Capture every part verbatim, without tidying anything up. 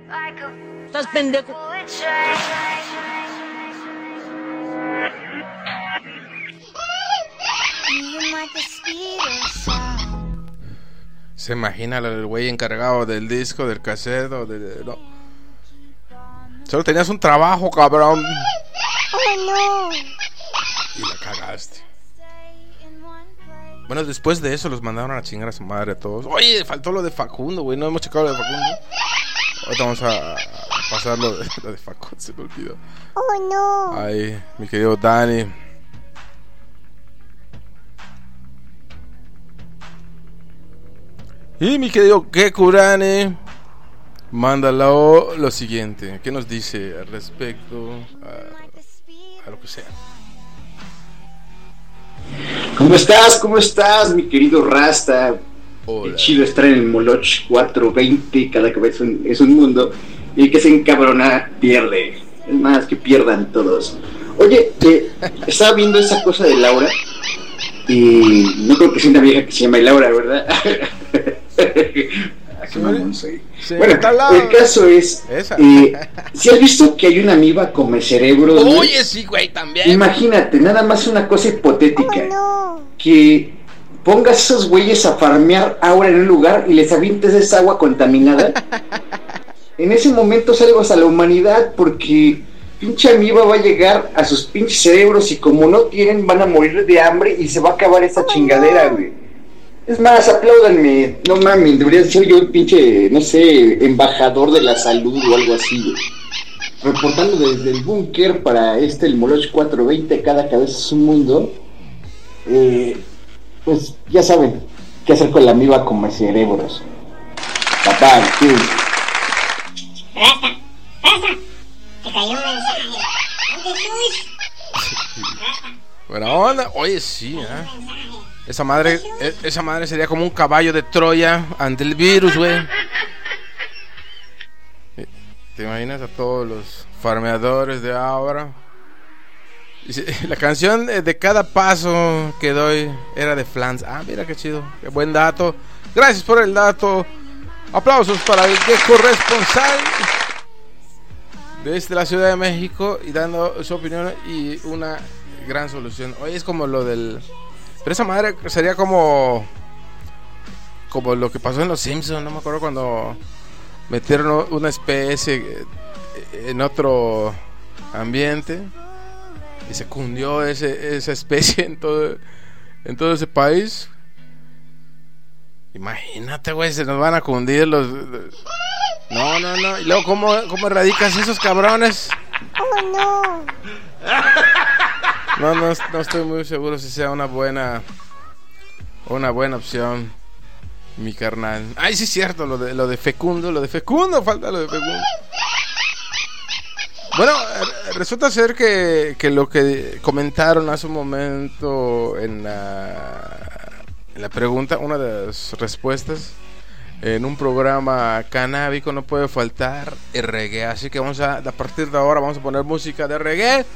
Estás pendejo. Se imagina el güey encargado del disco, del cassette o de, de, no. Solo tenías un trabajo, cabrón. Oh no. Y la cagaste. Bueno, después de eso los mandaron a chingar a su madre a todos. Oye, faltó lo de Facundo, güey. No hemos checado lo de Facundo. Ahorita vamos a, a pasar lo de, lo de Facundo, se me olvidó. Oh no. Ay, mi querido Dani. Y mi querido Gekurani, mándalo lo siguiente. ¿Qué nos dice al respecto a, a lo que sea? ¿Cómo estás? ¿Cómo estás, mi querido Rasta? Hola. Qué chido estar en el Moloch cuatrocientos veinte. Cada cabeza es un, es un mundo. Y el que se encabrona pierde. Es más, que pierdan todos. Oye, eh, estaba viendo esa cosa de Laura. Y no creo que sea una vieja que se llama Laura, ¿verdad? Sí, soy. sí, bueno, el caso es, eh, si has visto que hay una amiba come cerebros. Oye, sí, güey, también. Imagínate, nada más una cosa hipotética. Oh, no. Que pongas esos güeyes a farmear ahora en un lugar y les avientes esa agua contaminada. En ese momento salvas a la humanidad, porque pinche amiba va a llegar a sus pinches cerebros y como no tienen, van a morir de hambre y se va a acabar esa Oh, chingadera, no. güey. Es más, apláudanme. No mames, debería ser yo el pinche, no sé, embajador de la salud o algo así, güey. Reportando desde el búnker para este, el Moloch cuatrocientos veinte, cada cabeza es un mundo. Eh, pues ya saben qué hacer con la amiba como cerebros. Papá, tú. Rasta, Rasta, te cayó un mensaje. ¿Dónde estás? Buena onda. Oye, sí, ¿eh? Esa madre, e- esa madre sería como un caballo de Troya ante el virus, güey. ¿Te imaginas a todos los farmeadores de ahora? Dice, la canción de cada paso que doy era de Flans. Ah, mira qué chido, qué buen dato. Gracias por el dato. Aplausos para el corresponsal desde la Ciudad de México y dando su opinión y una gran solución. Oye, es como lo del... Pero esa madre sería como... Como lo que pasó en Los Simpsons. No me acuerdo cuando metieron una especie en otro ambiente y se cundió ese, esa especie en todo, en todo ese país. Imagínate, güey, se nos van a cundir los... No, no, no. Y luego, ¿cómo, cómo erradicas esos cabrones? Oh no. No, no, no estoy muy seguro si sea una buena una buena opción, mi carnal. Ay, sí es cierto, lo de lo de Fecundo, lo de Fecundo, falta lo de Fecundo. Bueno, resulta ser que, que lo que comentaron hace un momento en la, en la pregunta, una de las respuestas, en un programa canábico no puede faltar el reggae. Así que vamos a, a partir de ahora vamos a poner música de reggae.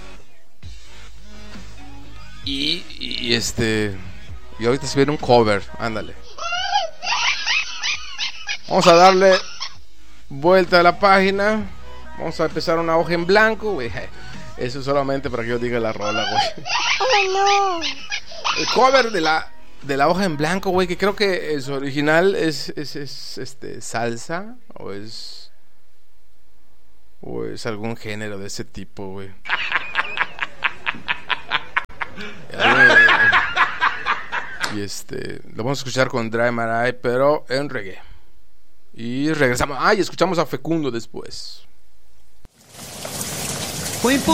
Y, y este y ahorita se viene un cover, ándale. Vamos a darle vuelta a la página. Vamos a empezar una hoja en blanco, güey. Eso solamente para que yo diga la rola, güey. Oh no. El cover de la de la hoja en blanco, güey, que creo que es original es, es, es este salsa o es o es algún género de ese tipo, güey. Y este lo vamos a escuchar con Dry Marai, pero en reggae. Y regresamos. Ah, y escuchamos a Fecundo después.